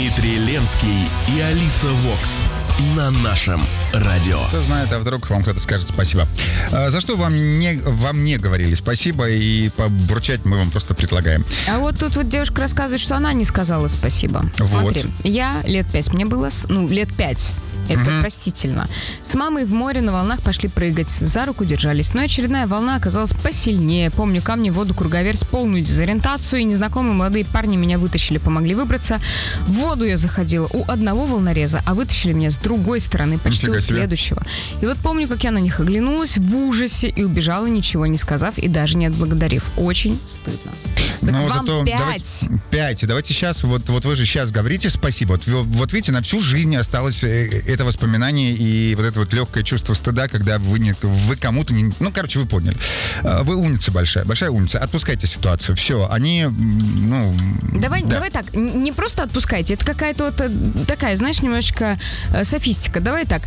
Дмитрий Ленский и Алиса Вокс на нашем радио. Кто знает, а вдруг вам кто-то скажет спасибо. За что вам не говорили спасибо, и побурчать мы вам просто предлагаем. А вот тут вот девушка рассказывает, что она не сказала спасибо. Смотри, я лет 5 мне было, лет 5. Это простительно. С мамой в море на волнах пошли прыгать. За руку держались. Но очередная волна оказалась посильнее. Помню, камни в воду, круговерть, полную дезориентацию. И незнакомые молодые парни меня вытащили, помогли выбраться. В воду я заходила у одного волнореза, а вытащили меня с другой стороны, почти у следующего. И вот помню, как я на них оглянулась в ужасе и убежала, ничего не сказав и даже не отблагодарив. Очень стыдно. Так но вам зато 5. 5. Давайте сейчас, вот вы же сейчас говорите спасибо. Вот видите, на всю жизнь осталось это воспоминание и вот это вот легкое чувство стыда, когда вы кому-то не... Ну, короче, вы поняли. Вы умница большая умница. Отпускайте ситуацию. Все, они, Давай так, не просто отпускайте, это какая-то вот такая, знаешь, немножечко софистика. Давай так,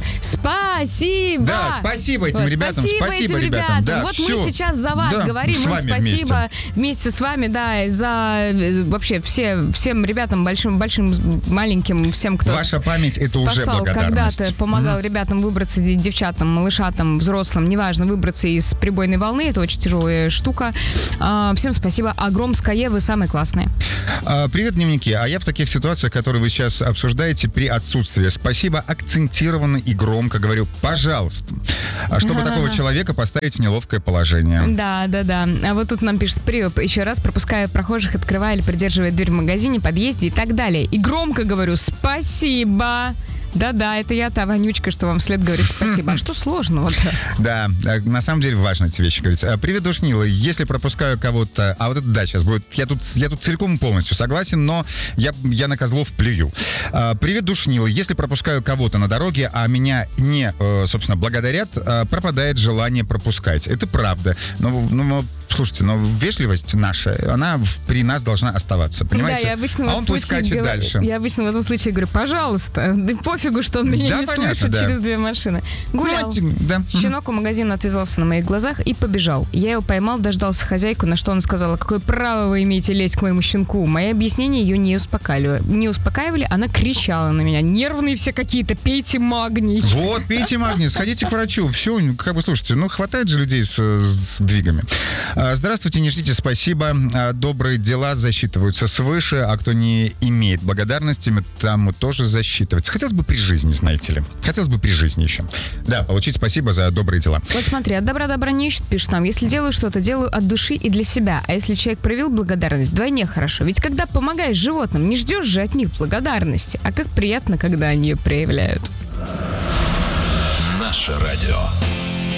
спасибо! Да, спасибо этим ребятам, спасибо ребятам. Да, вот все. Мы сейчас за вас говорим, мы спасибо вместе с вами, да, за вообще всем ребятам, большим, маленьким, всем, кто Ваша память — это уже благодарность. Когда-то помогал ребятам выбраться, девчатам, малышатам, взрослым, неважно, выбраться из прибойной волны. Это очень тяжелая штука. Всем спасибо огромное, вы самые классные. Привет, дневники. А я в таких ситуациях, которые вы сейчас обсуждаете, при отсутствии спасибо, акцентированно и громко говорю «пожалуйста», чтобы такого человека поставить в неловкое положение. Да. А вот тут нам пишет «Привет, еще раз, пропуская прохожих, открывая или придерживая дверь в магазине, подъезде и так далее. И громко говорю «спасибо». Да, это я, та вонючка, что вам вслед говорит спасибо. А что сложного-то? Да, на самом деле важно эти вещи говорить. Привет, душнила. Если пропускаю кого-то... А вот это да, сейчас будет... Я тут целиком полностью согласен, но я на козлов плюю. Привет, душнила. Если пропускаю кого-то на дороге, а меня не, собственно, благодарят, пропадает желание пропускать. Это правда. Но слушайте, но вежливость наша, она при нас должна оставаться, понимаете? Да, я обычно а он пусть скачет дальше. Я обычно в этом случае говорю, пожалуйста, да пофигу, что он меня не слышит через 2 машины. Гулял. Щенок у магазина отвязался на моих глазах и побежал. Я его поймал, дождался хозяйку, на что она сказала, какое право вы имеете лезть к моему щенку. Мои объяснения ее не успокаивали, она кричала на меня. Нервные все какие-то, пейте магний. Вот, пейте магний, сходите к врачу. Все, слушайте, хватает же людей с двигами. Здравствуйте, не ждите спасибо. Добрые дела засчитываются свыше, а кто не имеет благодарности, тому тоже засчитывается. Хотелось бы при жизни, знаете ли. Хотелось бы при жизни еще. Да, получить спасибо за добрые дела. Вот смотри, от добра не ищут, пишет нам. Если делаю что-то, делаю от души и для себя. А если человек проявил благодарность, вдвойне хорошо. Ведь когда помогаешь животным, не ждешь же от них благодарности. А как приятно, когда они ее проявляют. Наше радио.